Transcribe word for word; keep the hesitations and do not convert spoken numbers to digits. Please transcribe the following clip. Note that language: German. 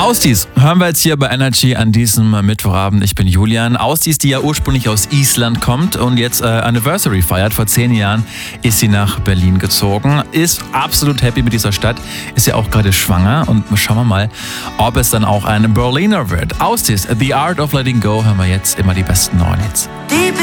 Ausdies hören wir jetzt hier bei Energy an diesem Mittwochabend. Ich bin Julian. Ausdies, die ja ursprünglich aus Island kommt und jetzt äh, Anniversary feiert. Vor zehn Jahren ist sie nach Berlin gezogen. Ist absolut happy mit dieser Stadt. Ist ja auch gerade schwanger. Und schauen wir mal, ob es dann auch ein Berliner wird. Ausdies, The Art of Letting Go, hören wir jetzt immer die besten neuen Hits.